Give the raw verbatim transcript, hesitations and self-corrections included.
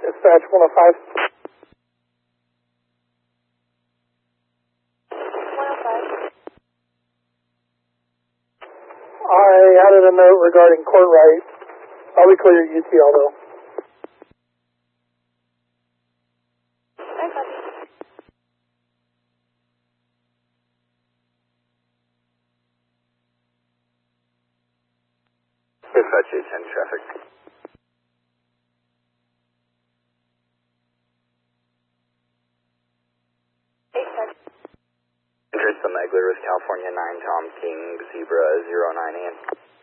Dispatch one oh five. one oh five. I added a note regarding court right. I'll be clear U T L though. I copy. Dispatch eight ten traffic. eight ten. Interest on Egler with California nine Tom King Zebra zero nine eight.